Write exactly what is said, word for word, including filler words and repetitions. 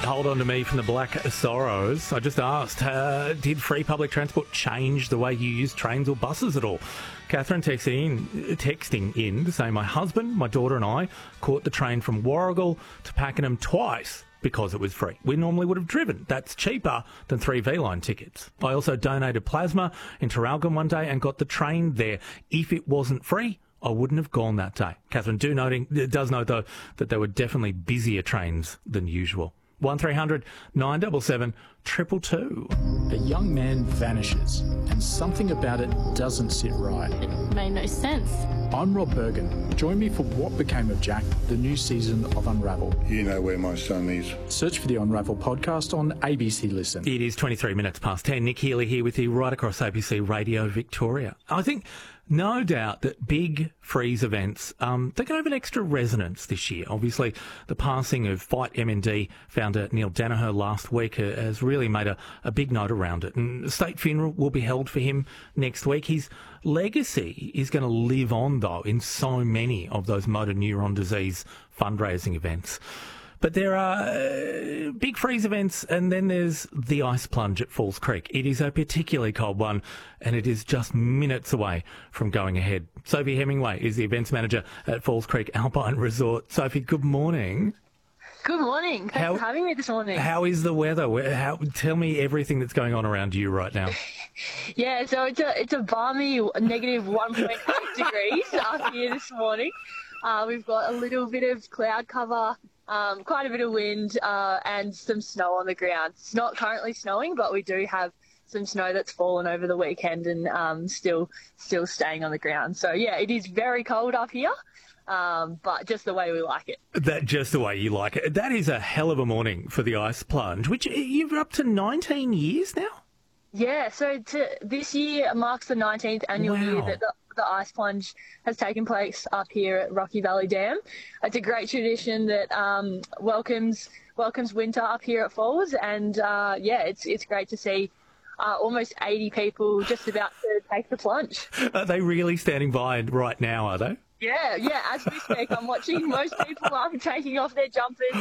Hold on to me from the Black Sorrows. I just asked, uh, did free public transport change the way you use trains or buses at all? Catherine texting in, texting in to say, my husband, my daughter and I caught the train from Warragul to Pakenham twice because it was free. We normally would have driven. That's cheaper than three V-Line tickets. I also donated plasma in Traralgon one day and got the train there. If it wasn't free, I wouldn't have gone that day. Catherine do noting, does note, though, that there were definitely busier trains than usual. one three hundred nine seven seven two two two. A young man vanishes, and something about it doesn't sit right. It made no sense. I'm Rob Bergen. Join me for What Became of Jack, the new season of Unravel. You know where my son is. Search for the Unravel podcast on A B C Listen. It is twenty-three minutes past ten. Nick Healy here with you right across A B C Radio Victoria. I think no doubt that big freeze events, um, they're going to have an extra resonance this year. Obviously, the passing of Fight M N D founder Neil Danaher last week uh, has really made a, a big note around it. And the state funeral will be held for him next week. His legacy is going to live on, though, in so many of those motor neuron disease fundraising events. But there are uh, big freeze events, and then there's the ice plunge at Falls Creek. It is a particularly cold one, and it is just minutes away from going ahead. Sophie Hemingway is the events manager at Falls Creek Alpine Resort. Sophie, good morning. Good morning. Thanks How- for having me this morning. How is the weather? Where- How, tell me everything that's going on around you right now. Yeah, so it's a it's a balmy negative one point eight degrees up here this morning. Uh, we've got a little bit of cloud cover, um, quite a bit of wind, uh, and some snow on the ground. It's not currently snowing, but we do have some snow that's fallen over the weekend and um, still still staying on the ground. So yeah, it is very cold up here. Um, but just the way we like it. That just the way you like it. That is a hell of a morning for the ice plunge, which you're up to nineteen years now? Yeah, so to, this year marks the nineteenth annual Wow. year that the, the ice plunge has taken place up here at Rocky Valley Dam. It's a great tradition that um, welcomes welcomes winter up here at Falls, and uh, yeah, it's it's great to see uh, almost eighty people just about to take the plunge. Are they really standing by right now, are they? Yeah, yeah, as we speak, I'm watching most people um, taking off their jumpers